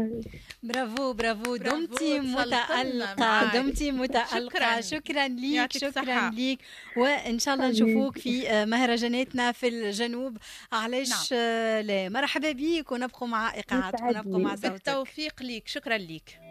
برافو برافو، برافو، دمتِ تسلطنا متألقة، معاك. دمتِ متألقة، شكرًا ليك، يعطيك شكرًا الصحة. ليك، وإن شاء الله حبيبي. نشوفوك في مهرجاناتنا في الجنوب، نعم. علاش لا، مرحبا بيك ونبقوا مع إيقاعاتك ونبقوا يسعدني. مع صوتك. بالتوفيق ليك، شكرا ليك.